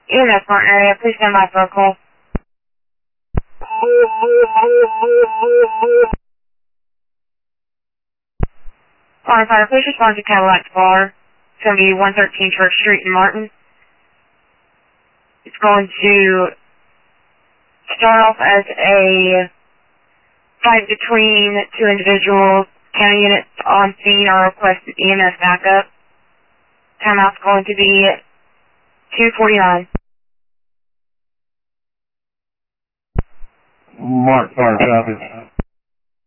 EMS Martin area, please stand by for a call. Firefighter, please respond to Cadillac Bar. It's going to be 113 Church Street in Martin. It's going to start off as a fight between two individuals. County units on scene are requested EMS backup. Timeout's going to be 2:49. Mark, fire traffic.